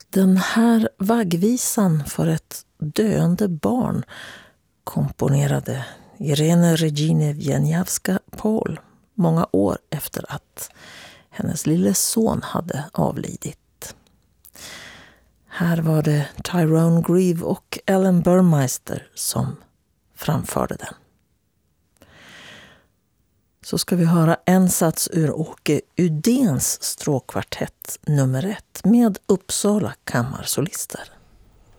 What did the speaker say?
Den här vaggvisan för ett döende barn komponerade Irene Regine Wieniawska-Pohl många år efter att hennes lille son hade avlidit. Här var det Tyrone Grieve och Ellen Burmeister som framförde den. Så ska vi höra en sats ur Åke Udéns stråkkvartett nummer 1 med Uppsala kammarsolister.